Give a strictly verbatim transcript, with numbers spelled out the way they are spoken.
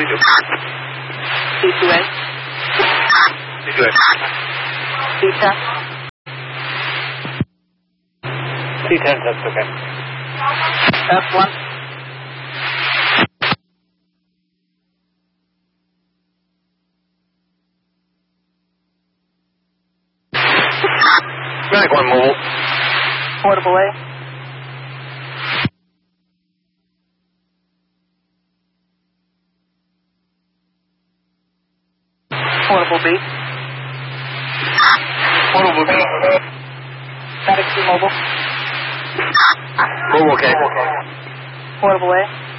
C two. C two A. C two A. C ten. C ten, that's okay. F one. Medic one mobile. Portable A. Portable B. Portable B. Medic two mobile. Mobile, okay. Portable A.